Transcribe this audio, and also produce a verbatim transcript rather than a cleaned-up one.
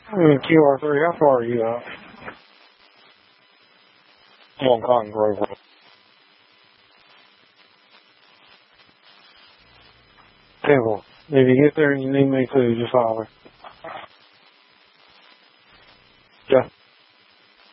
Hey, Q R three, how far are you out? I'm on Cotton Grove Road. Okay, well, if you get there and you need me to, just holler. Yeah.